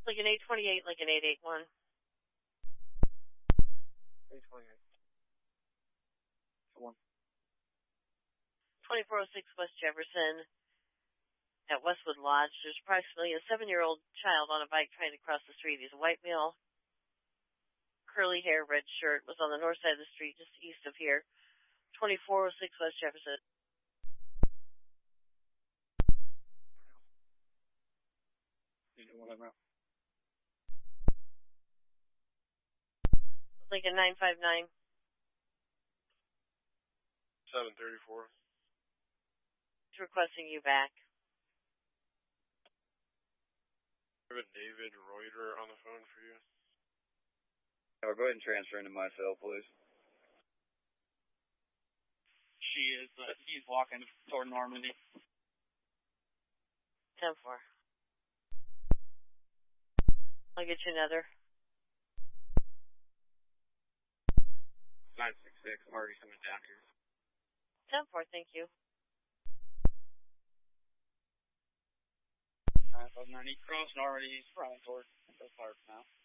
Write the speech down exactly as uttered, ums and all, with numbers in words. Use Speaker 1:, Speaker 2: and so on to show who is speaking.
Speaker 1: Lincoln eight twenty-eight, Lincoln eight eighty-one.
Speaker 2: eight twenty-eight. One.
Speaker 1: twenty-four oh six West Jefferson at Westwood Lodge. There's approximately a seven-year-old child on a bike trying to cross the street. He's a white male, curly hair, red shirt, was on the north side of the street just east of here. twenty-four oh six West Jefferson. Lincoln nine five nine.
Speaker 2: seven thirty-four.
Speaker 1: He's requesting you back.
Speaker 2: I have a David Reuter on the phone for you.
Speaker 3: Oh, go ahead and transfer into my cell, please.
Speaker 4: She is, uh, he's walking toward Normandy.
Speaker 1: ten four. I'll get you another.
Speaker 4: nine six six, I'm already coming down here.
Speaker 1: ten four, thank you.
Speaker 4: nine five nine, he crossed already, he's running toward the park now.